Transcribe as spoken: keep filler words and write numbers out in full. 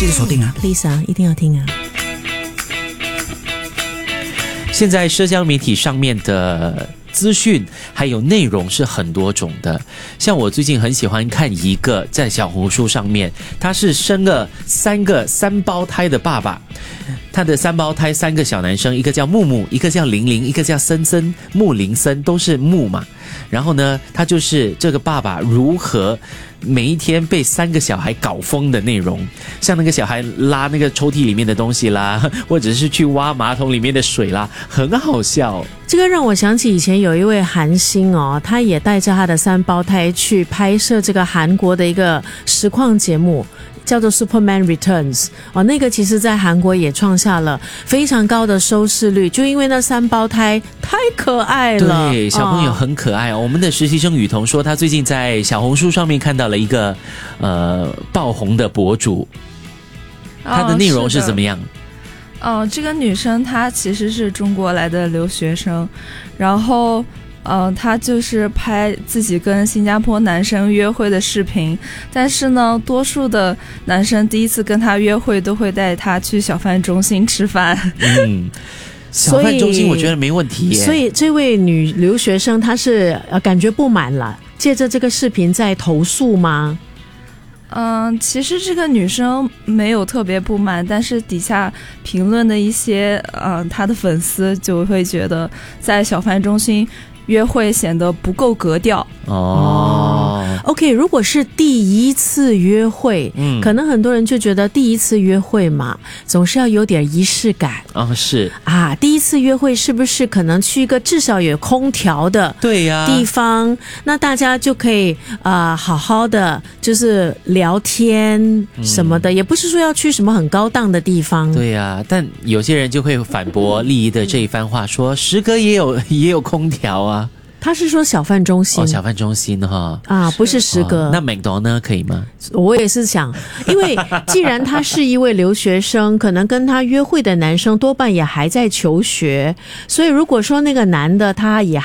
记得锁定啊 ，please 啊，一定要听啊。 现在社交媒体上面的资讯还有内容是很多种的，像我最近很喜欢看一个在小红书上面，他是生了三个三胞胎的爸爸，他的三胞胎三个小男生，一个叫木木，一个叫玲玲，一个叫森森，木林森，都是木嘛。然后呢，他就是这个爸爸如何每一天被三个小孩搞疯的内容，像那个小孩拉那个抽屉里面的东西啦，或者是去挖马桶里面的水啦，很好笑。 这个让我想起以前有一位韩星哦，他也带着他的三胞胎去拍摄这个韩国的一个实况节目，叫做 Superman Returns 哦，那个其实在韩国也创下了非常高的收视率，就因为那三胞胎太可爱了。 对，小朋友很可爱哦。我们的实习生雨桐说，他最近在小红书上面看到了一个呃爆红的博主，他的内容是怎么样？ 哦，这个女生她其实是中国来的留学生，然后呃，她就是拍自己跟新加坡男生约会的视频，但是呢，多数的男生第一次跟她约会都会带她去小贩中心吃饭。 嗯，小贩中心我觉得没问题耶。 所以这位女留学生她是呃感觉不满了，借着这个视频在投诉吗？ 嗯，其实这个女生没有特别不满，但是底下评论的一些呃她的粉丝就会觉得在小贩中心约会显得不够格调。 哦 OK， 如果是第一次约会，嗯，可能很多人就觉得第一次约会嘛，总是要有点仪式感啊、哦，是啊。第一次约会是不是可能去一个至少有空调的对呀地方？那大家就可以呃好好的就是聊天什么的，嗯、也不是说要去什么很高档的地方。 对呀、啊，但有些人就会反驳丽仪的这一番话，说石阁也有也有空调啊。 他是说小贩中心哦，小贩中心哈啊，不是石阁、 哦。那美国呢，可以吗？ 我也是想，因为既然他是一位留学生，可能跟他约会的男生多半也还在求学，所以如果说那个男的他也